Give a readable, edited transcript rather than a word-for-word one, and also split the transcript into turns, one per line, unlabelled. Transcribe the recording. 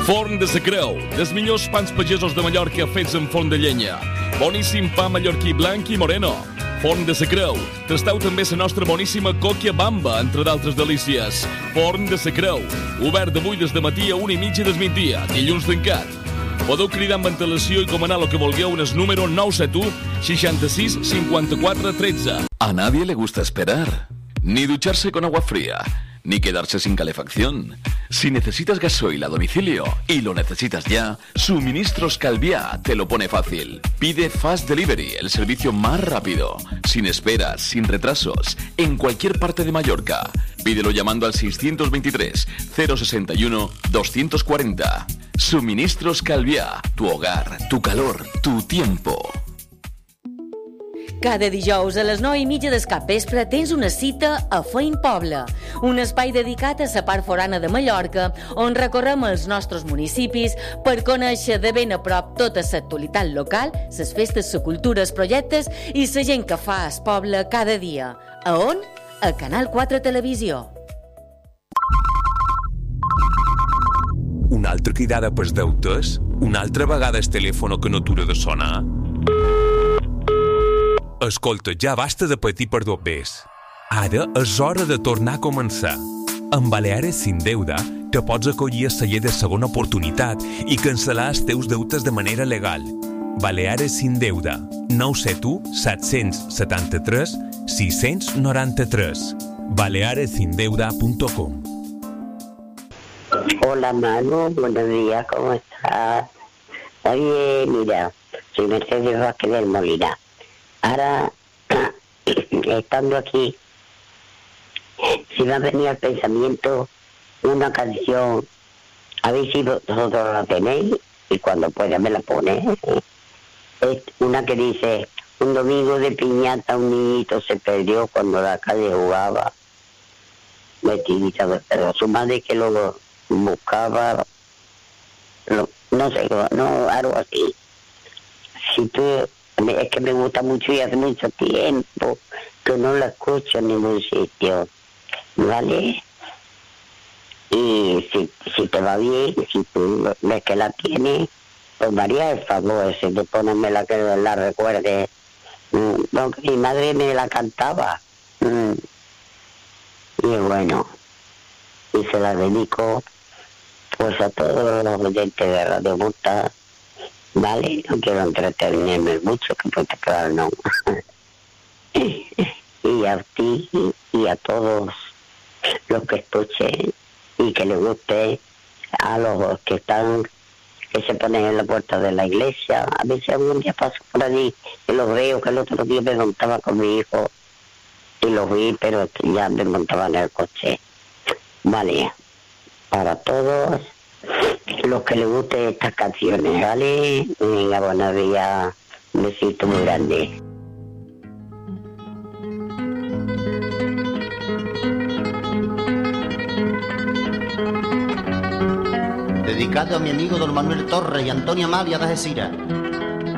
Forn de la Creu, dels millors pans pagesos de Mallorca fets en forn de llenya. Boníssim pa mallorquí blanc i moreno. Forn de la Creu. Tasteu també la nostra boníssima còquia bamba, entre d'altres delícies. Forn de la Creu. Obert d'avui des de matí a 1:30 del migdia, dilluns tancat. Podeu cridar amb antelació i comanar el que vulgueu en el número 971 66 54 13.
A nadie le gusta esperar, ni ducharse con agua fría, ni quedarse sin calefacción. Si necesitas gasoil a domicilio y lo necesitas ya, Suministros Calviá te lo pone fácil. Pide Fast Delivery, el servicio más rápido, sin esperas, sin retrasos, en cualquier parte de Mallorca. Pídelo llamando al 623 061 240. Suministros Calviá, tu hogar, tu calor, tu tiempo.
Cada dijous a les 9:30 del capvespre tens una cita a Feim Poble, un espai dedicat a la part forana de Mallorca, on recorrem els nostres municipis per conèixer de ben a prop tota l'actualitat local, les festes, la cultura, els projectes i la gent que fa el poble cada dia. A on? A Canal 4 Televisió.
Una altra cridada pels deutes? Una altra vegada el telèfon que no atura de sonar? Escolta, ja basta de patir per dos bes. Ara és hora de tornar a començar. Amb Baleares Sin Deuda te pots acollir a celler de segona oportunitat i cancel·lar els teus deutes de manera legal. Baleares Sin Deuda, 971 773 693. balearesindeuda.com.
Hola Manu, buenos días, ¿cómo estás? Oye, mira, soy Mercedes Vázquez del Molina. Ahora, estando aquí, si me ha venido al pensamiento una canción, a ver si vosotros la tenéis y cuando pueda me la ponéis. Es una que dice: un domingo de piñata un niñito se perdió cuando la calle jugaba. Metidita, pero su madre que lo buscaba, no sé, no, algo así. Si tú... Es que me gusta mucho y hace mucho tiempo que no la escucho en ningún sitio, ¿vale? Y si te va bien, si tú ves que la tienes, pues me haría el favor ese de ponerme la que la recuerde. Aunque mi madre me la cantaba. Y bueno, y se la dedico pues a todos los oyentes de Radio Buta. Vale, no quiero entretenerme mucho, que puede quedar no. Y a ti y a todos los que escuchen y que les guste, a los que se ponen en la puerta de la iglesia. A veces algún día paso por allí y los veo, que el otro día me montaba con mi hijo y los vi, pero ya me montaba en el coche. Vale, para todos los que les gusten estas canciones, ¿vale? Venga, buenos días, un besito muy grande.
Dedicado a mi amigo don Manuel Torres y Antonio Amalia de Algeciras.